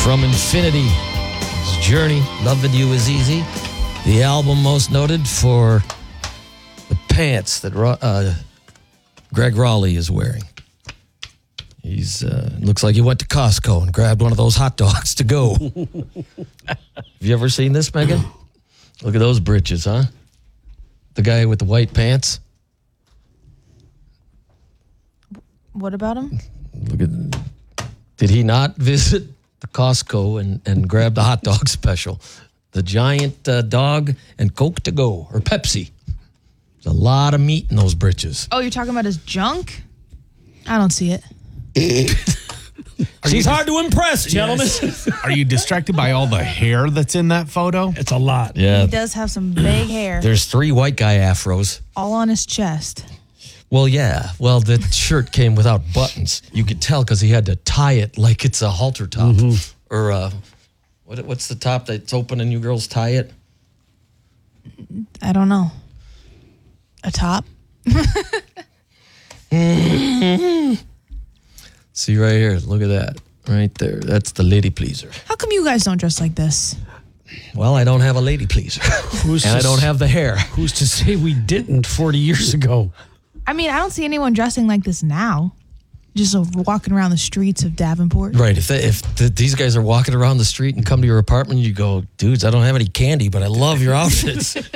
From Infinity, his Journey, Loving You Is Easy. The album most noted for the pants that Greg Raleigh is wearing. He's looks like he went to Costco and grabbed one of those hot dogs to go. Have you ever seen this, Megan? Look at those britches, huh? The guy with the white pants. What about him? Look at. Did he not visit the Costco and grab the hot dog special? The giant dog and Coke to go, or Pepsi. There's a lot of meat in those britches. Oh, you're talking about his junk? I don't see it. She's hard to impress, gentlemen. Yes. Are you distracted by all the hair that's in that photo? It's a lot. Yeah. He does have some big hair. There's 3 white guy afros. All on his chest. Well, yeah. Well, the shirt came without buttons. You could tell because he had to tie it like it's a halter top. Or what's the top that's open and you girls tie it? I don't know. A top? See right here. Look at that. Right there. That's the lady pleaser. How come you guys don't dress like this? Well, I don't have a lady pleaser. I don't have the hair. Who's to say we didn't 40 years ago? I mean, I don't see anyone dressing like this now. Just walking around the streets of Davenport. Right. If these guys are walking around the street and come to your apartment, you go, dudes, I don't have any candy, but I love your outfits.